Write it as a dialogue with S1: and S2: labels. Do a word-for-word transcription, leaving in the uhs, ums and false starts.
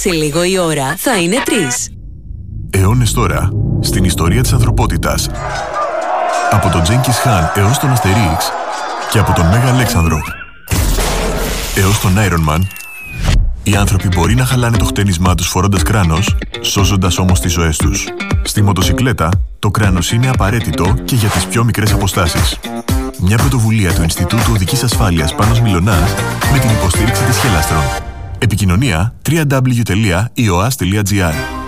S1: Σε λίγο η ώρα θα είναι τρεις.
S2: Αιώνες τώρα, στην ιστορία της ανθρωπότητας. Από τον Τζένκις Χάν έως τον Αστερίξ και από τον Μέγα Αλέξανδρο έως τον Άιρον Μαν, οι άνθρωποι μπορεί να χαλάνε το χτένισμά τους φορώντας κράνος, σώζοντας όμως τις ζωές τους. Στη μοτοσικλέτα, το κράνος είναι απαραίτητο και για τις πιο μικρές αποστάσεις. Μια πρωτοβουλία του Ινστιτούτου Οδικής Ασφάλειας Πάνος Μιλωνάς με την υποστήριξη της Χελάστρον. Επικοινωνία double-u double-u double-u τελεία ι ο έι έι ες τελεία τζι άρ.